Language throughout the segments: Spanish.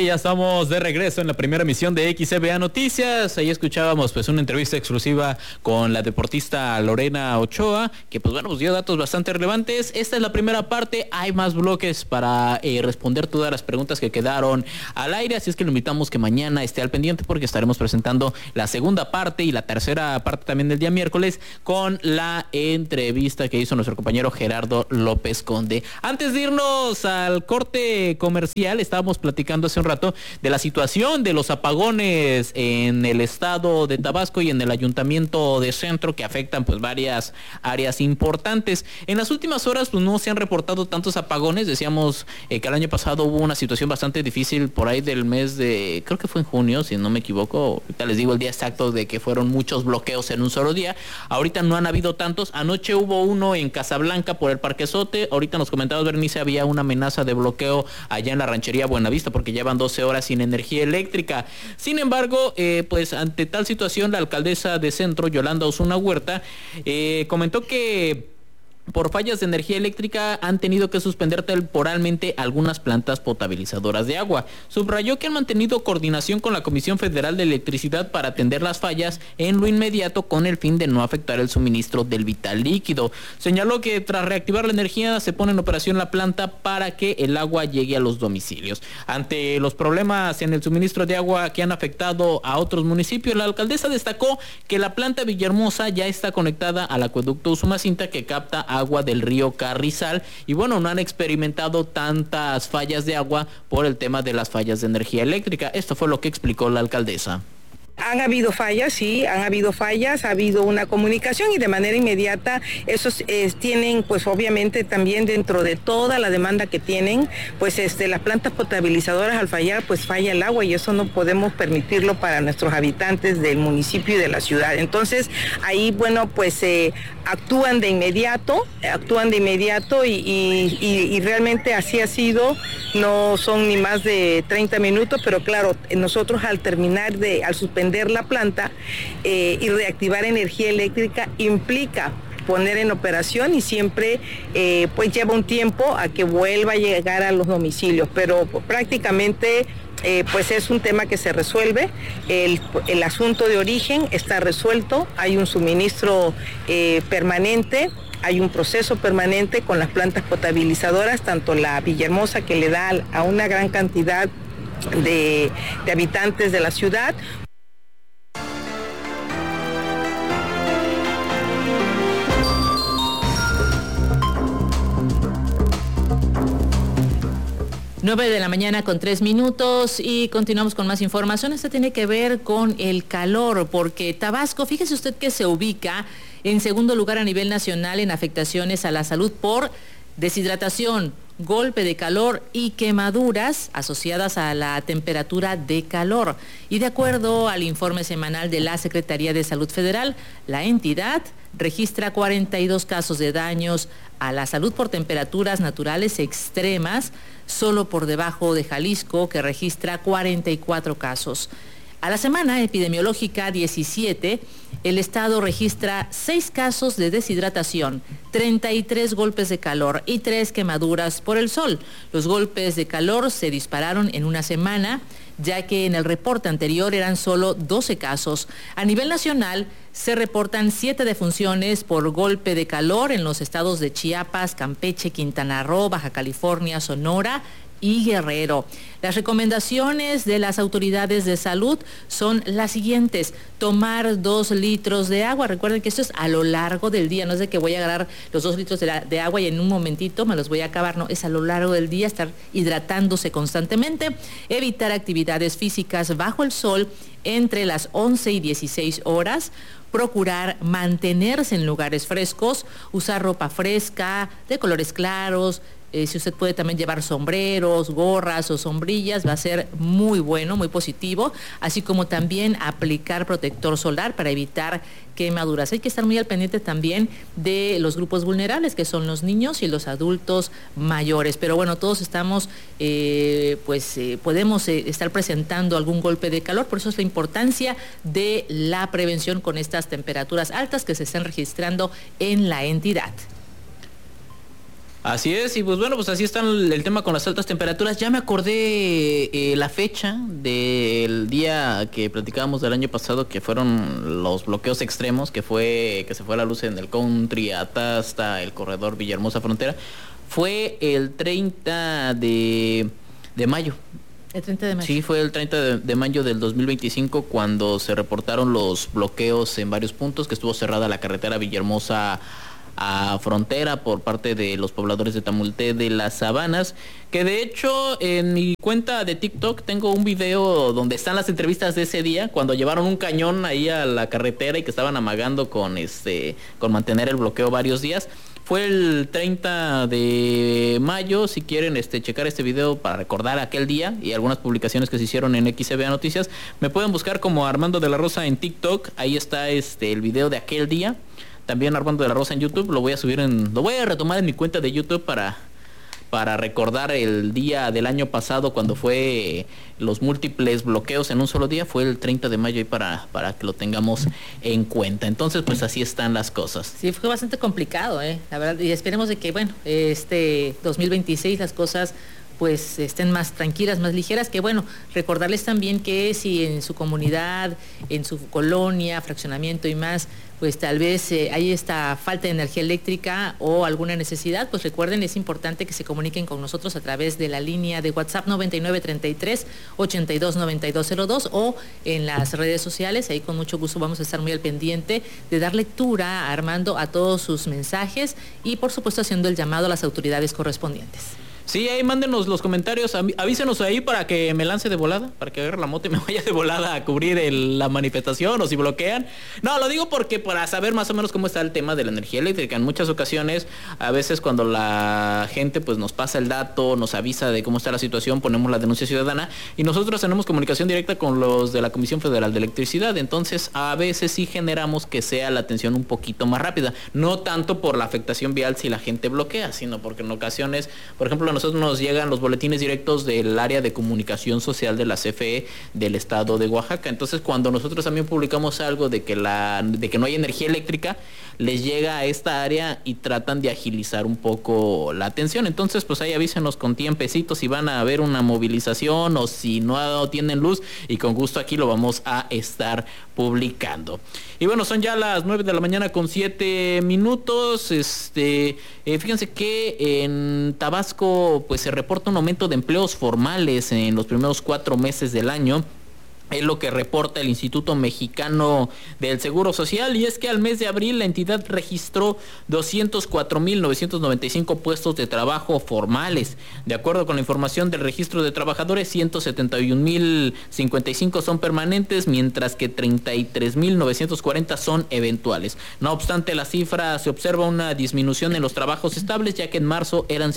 Ya estamos de regreso en la primera emisión de XCBA Noticias. Ahí escuchábamos pues una entrevista exclusiva con la deportista Lorena Ochoa, que pues bueno, pues dio datos bastante relevantes. Esta es la primera parte, hay más bloques para responder todas las preguntas que quedaron al aire, así es que lo invitamos que mañana esté al pendiente porque estaremos presentando la segunda parte y la tercera parte también del día miércoles con la entrevista que hizo nuestro compañero Gerardo López Conde. Antes de irnos al corte comercial, estábamos platicando hace un rato de la situación de los apagones en el estado de Tabasco y en el ayuntamiento de Centro, que afectan pues varias áreas importantes. En las últimas horas pues no se han reportado tantos apagones. Decíamos que el año pasado hubo una situación bastante difícil por ahí del mes de, creo que fue en junio, si no me equivoco. Ahorita les digo el día exacto de que fueron muchos bloqueos en un solo día. Ahorita no han habido tantos. Anoche hubo uno en Casablanca por el Parquezote. Ahorita nos comentaba Bernice, había una amenaza de bloqueo allá en la ranchería Buenavista porque llevan 12 horas sin energía eléctrica. Sin embargo, pues ante tal situación, la alcaldesa de Centro, Yolanda Osuna Huerta, comentó que por fallas de energía eléctrica han tenido que suspender temporalmente algunas plantas potabilizadoras de agua. Subrayó que han mantenido coordinación con la Comisión Federal de Electricidad para atender las fallas en lo inmediato con el fin de no afectar el suministro del vital líquido. Señaló que tras reactivar la energía se pone en operación la planta para que el agua llegue a los domicilios. Ante los problemas en el suministro de agua que han afectado a otros municipios, la alcaldesa destacó que la planta Villahermosa ya está conectada al acueducto Usumacinta, que capta agua del río Carrizal, y bueno, no han experimentado tantas fallas de agua por el tema de las fallas de energía eléctrica. Esto fue lo que explicó la alcaldesa. Han habido fallas, sí, ha habido una comunicación y de manera inmediata esos tienen, pues obviamente también dentro de toda la demanda que tienen, pues las plantas potabilizadoras al fallar, pues falla el agua y eso no podemos permitirlo para nuestros habitantes del municipio y de la ciudad. Entonces, ahí, bueno, pues actúan de inmediato y realmente así ha sido. No son ni más de 30 minutos, pero claro, nosotros al suspender la planta y reactivar energía eléctrica implica poner en operación y siempre pues lleva un tiempo a que vuelva a llegar a los domicilios, pero prácticamente pues es un tema que se resuelve. El asunto de origen está resuelto, hay un suministro permanente. Hay un proceso permanente con las plantas potabilizadoras, tanto la Villahermosa, que le da a una gran cantidad de habitantes de la ciudad. Nueve de la mañana con 3 minutos y continuamos con más información. Esta tiene que ver con el calor, porque Tabasco, fíjese usted que se ubica en segundo lugar a nivel nacional en afectaciones a la salud por deshidratación, golpe de calor y quemaduras asociadas a la temperatura de calor. Y de acuerdo al informe semanal de la Secretaría de Salud Federal, la entidad registra 42 casos de daños a la salud por temperaturas naturales extremas, solo por debajo de Jalisco, que registra 44 casos. A la semana epidemiológica 17, el estado registra 6 casos de deshidratación, 33 golpes de calor y 3 quemaduras por el sol. Los golpes de calor se dispararon en una semana, ya que en el reporte anterior eran solo 12 casos. A nivel nacional se reportan 7 defunciones por golpe de calor en los estados de Chiapas, Campeche, Quintana Roo, Baja California, Sonora y Guerrero. Las recomendaciones de las autoridades de salud son las siguientes: tomar 2 litros de agua. Recuerden que esto es a lo largo del día, no es de que voy a agarrar los 2 litros de agua y en un momentito me los voy a acabar, no, es a lo largo del día, estar hidratándose constantemente, evitar actividades físicas bajo el sol entre las 11 y 16 horas, procurar mantenerse en lugares frescos, usar ropa fresca, de colores claros. Si usted puede también llevar sombreros, gorras o sombrillas, va a ser muy bueno, muy positivo, así como también aplicar protector solar para evitar quemaduras. Hay que estar muy al pendiente también de los grupos vulnerables, que son los niños y los adultos mayores. Pero bueno, todos estamos, podemos estar presentando algún golpe de calor, por eso es la importancia de la prevención con estas temperaturas altas que se están registrando en la entidad. Así es, y pues bueno, pues así está el tema con las altas temperaturas. Ya me acordé la fecha del día que platicábamos del año pasado, que fueron los bloqueos extremos, que se fue la luz en el country hasta el corredor Villahermosa Frontera. Fue el 30 de mayo. El 30 de mayo. Sí, fue el 30 de mayo del 2025 cuando se reportaron los bloqueos en varios puntos, que estuvo cerrada la carretera Villahermosa a Frontera por parte de los pobladores de Tamulté de las Sabanas, que de hecho en mi cuenta de TikTok tengo un video donde están las entrevistas de ese día, cuando llevaron un cañón ahí a la carretera y que estaban amagando con mantener el bloqueo varios días. Fue el 30 de mayo, si quieren checar este video para recordar aquel día y algunas publicaciones que se hicieron en XCBA Noticias, me pueden buscar como Armando de la Rosa en TikTok, ahí está el video de aquel día. También Armando de la Rosa en YouTube, lo voy a retomar en mi cuenta de YouTube para recordar el día del año pasado cuando fue los múltiples bloqueos en un solo día. Fue el 30 de mayo y para que lo tengamos en cuenta. Entonces, pues así están las cosas. Sí, fue bastante complicado, la verdad, y esperemos de que, 2026 las cosas pues estén más tranquilas, más ligeras, que recordarles también que si en su comunidad, en su colonia, fraccionamiento y más, pues tal vez hay esta falta de energía eléctrica o alguna necesidad, pues recuerden, es importante que se comuniquen con nosotros a través de la línea de WhatsApp 9933-829202 o en las redes sociales. Ahí con mucho gusto vamos a estar muy al pendiente de dar lectura, Armando, a todos sus mensajes y por supuesto haciendo el llamado a las autoridades correspondientes. Sí, ahí mándenos los comentarios, avísenos ahí para que me lance de volada, para que agarre la moto y me vaya de volada a cubrir la manifestación o si bloquean. No, lo digo porque para saber más o menos cómo está el tema de la energía eléctrica. En muchas ocasiones, a veces cuando la gente pues nos pasa el dato, nos avisa de cómo está la situación, ponemos la denuncia ciudadana y nosotros tenemos comunicación directa con los de la Comisión Federal de Electricidad. Entonces, a veces sí generamos que sea la atención un poquito más rápida. No tanto por la afectación vial si la gente bloquea, sino porque en ocasiones, por ejemplo, nosotros nos llegan los boletines directos del área de comunicación social de la CFE del estado de Oaxaca. Entonces, cuando nosotros también publicamos algo de que no hay energía eléctrica, les llega a esta área y tratan de agilizar un poco la atención. Entonces, pues ahí avísenos con tiempecito si van a haber una movilización o si no tienen luz y con gusto aquí lo vamos a estar publicando. Y bueno, son ya las 9 de la mañana con 7 minutos. Fíjense que en Tabasco pues se reporta un aumento de empleos formales en los primeros 4 meses del año. Es lo que reporta el Instituto Mexicano del Seguro Social, y es que al mes de abril la entidad registró 204,995 puestos de trabajo formales. De acuerdo con la información del registro de trabajadores, 171,055 son permanentes, mientras que 33,940 son eventuales. No obstante, la cifra se observa una disminución en los trabajos estables, ya que en marzo eran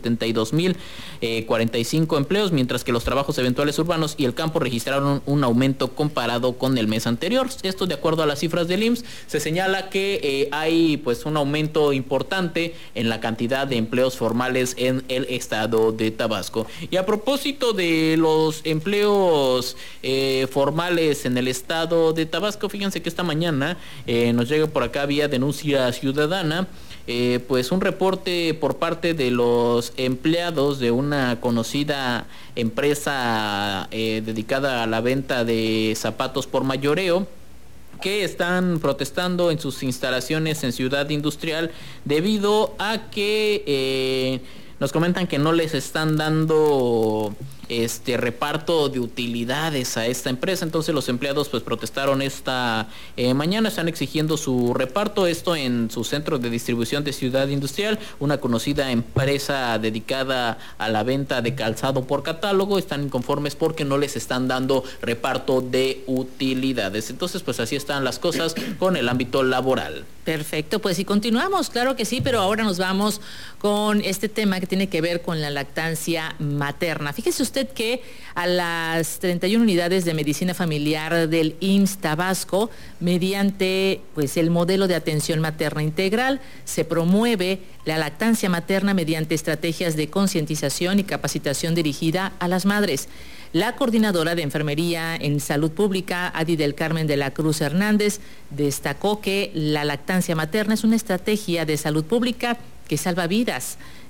172,045 empleos, mientras que los trabajos eventuales urbanos y el campo registraron un aumento comparado con el mes anterior. Esto de acuerdo a las cifras del IMSS. Se señala que hay pues un aumento importante en la cantidad de empleos formales en el estado de Tabasco. Y a propósito de los empleos formales en el estado de Tabasco, fíjense que esta mañana nos llega por acá vía denuncia ciudadana pues un reporte por parte de los empleados de una conocida empresa dedicada a la venta de zapatos por mayoreo, que están protestando en sus instalaciones en Ciudad Industrial debido a que nos comentan que no les están dando reparto de utilidades a esta empresa. Entonces los empleados pues protestaron esta mañana, están exigiendo su reparto, esto en su centro de distribución de Ciudad Industrial, una conocida empresa dedicada a la venta de calzado por catálogo. Están inconformes porque no les están dando reparto de utilidades. Entonces pues así están las cosas con el ámbito laboral. Perfecto, pues y continuamos, claro que sí, pero ahora nos vamos con este tema que tiene que ver con la lactancia materna. Fíjese usted que a las 31 unidades de medicina familiar del IMSS Tabasco, mediante pues el modelo de atención materna integral, se promueve la lactancia materna mediante estrategias de concientización y capacitación dirigida a las madres. La coordinadora de Enfermería en Salud Pública, Adi del Carmen de la Cruz Hernández, destacó que la lactancia materna es una estrategia de salud pública que salva vidas.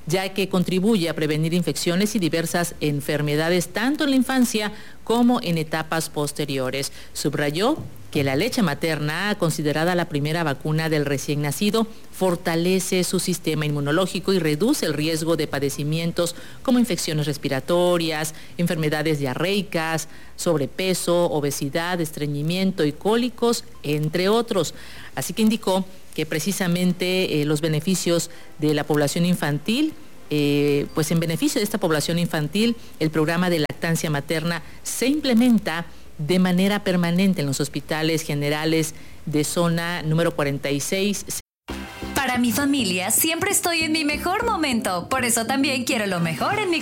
ya que contribuye a prevenir infecciones y diversas enfermedades tanto en la infancia como en etapas posteriores. Subrayó que la leche materna, considerada la primera vacuna del recién nacido, fortalece su sistema inmunológico y reduce el riesgo de padecimientos como infecciones respiratorias, enfermedades diarreicas, sobrepeso, obesidad, estreñimiento y cólicos, entre otros. Así que indicó que precisamente los beneficios de la población infantil, pues en beneficio de esta población infantil, el programa de lactancia materna se implementa de manera permanente en los hospitales generales de zona número 46. Para mi familia siempre estoy en mi mejor momento, por eso también quiero lo mejor en mi